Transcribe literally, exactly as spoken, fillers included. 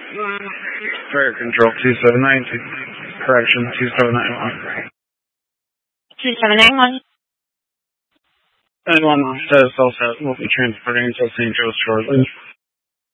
Fire control two seven nine two. Correction two seven nine one. two seven nine one. nine one one status also will be transporting to Saint Joe's shortly.